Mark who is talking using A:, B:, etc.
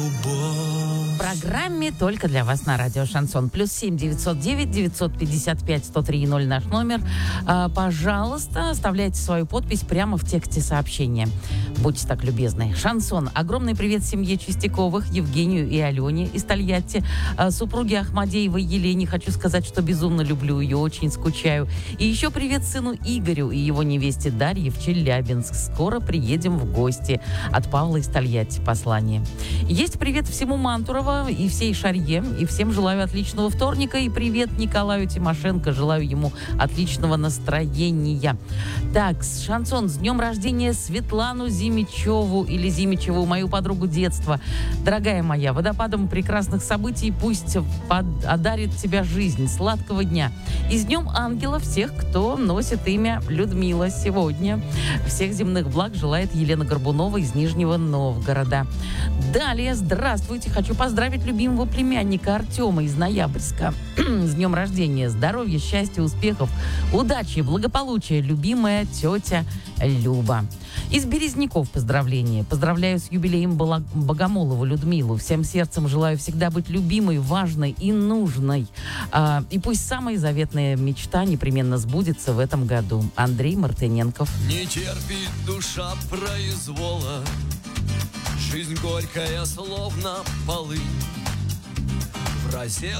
A: В программе только для вас на радио Шансон. +7 909 955 103 0 наш номер. Пожалуйста, оставляйте свою подпись прямо в тексте сообщения. Будьте так любезны. Шансон. Огромный привет семье Чистяковых, Евгению и Алене из Тольятти. Супруге Ахмадеевой Елене. Хочу сказать, что безумно люблю ее, очень скучаю. И еще привет сыну Игорю и его невесте Дарье в Челябинск. Скоро приедем в гости. От Павла из Тольятти послание. Есть привет всему Мантурово и всей Шарье. И всем желаю отличного вторника. И привет Николаю Тимошенко. Желаю ему отличного настроения. Так, Шансон, с днем рождения Светлану Зимичеву или Зимичеву, мою подругу детства. Дорогая моя, водопадом прекрасных событий пусть одарит тебя жизнь. Сладкого дня. И с днем ангела всех, кто носит имя Людмила сегодня. Всех земных благ желает Елена Горбунова из Нижнего Новгорода. Далее, здравствуйте. Хочу поздравить любимого племянника Артема из Ноябрьска. С днем рождения. Здоровья, счастья, успехов, удачи, благополучия. Любимая тетя Люба. Из Березняков поздравления. Поздравляю с юбилеем Богомолову Людмилу. Всем сердцем желаю всегда быть любимой, важной и нужной. И пусть самая заветная мечта непременно сбудется в этом году. Андрей Мартыненков.
B: Не терпит душа произвола, жизнь горькая, словно полынь. В розе